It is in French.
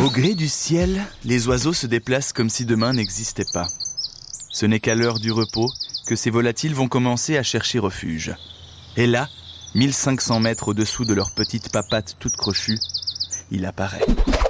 Au gré du ciel, les oiseaux se déplacent comme si demain n'existait pas. Ce n'est qu'à l'heure du repos que ces volatiles vont commencer à chercher refuge. Et là, 1500 mètres au-dessous de leur petite papate toute crochue, il apparaît.